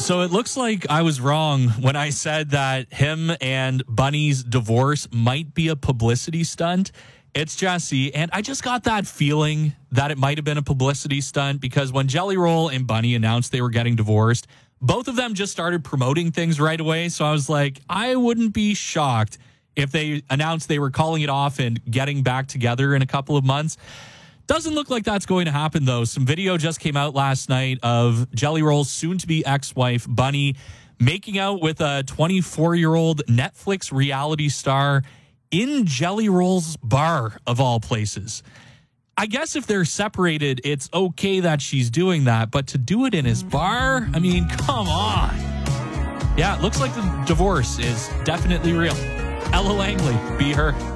So it looks like I was wrong when I said that him and Bunny's divorce might be a publicity stunt. It's Jesse, and I just got that feeling that it might have been a publicity stunt because when Jelly Roll and Bunny announced they were getting divorced, both of them just started promoting things right away. So I was like, I wouldn't be shocked if they announced they were calling it off and getting back together in a couple of months. Doesn't look like that's going to happen, though. Some video just came out last night of Jelly Roll's soon-to-be ex-wife, Bunny, making out with a 24-year-old Netflix reality star in Jelly Roll's bar, of all places. I guess if they're separated, it's okay that she's doing that, but to do it in his bar? I mean, come on. Yeah, it looks like the divorce is definitely real. Ella Langley, Be Her.